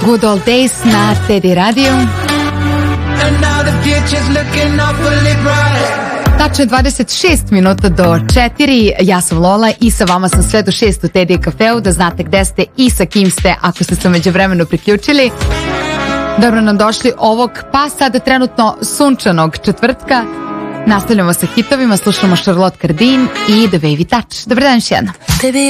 Good Old Days na Teddy Radio. Tačno je 26 minuta do 4. Ja sam Lola i sa vama sam sve do 6 u Teddy kafeu, da znate gde ste i sa kim ste ako ste se međuvremenu priključili. Dobro nam došli ovog pa sada trenutno sunčanog četvrtka. Nastavljamo sa hitovima, slušamo Charlotte Cardin i The Wavy Touch. Dobar dan još jednom.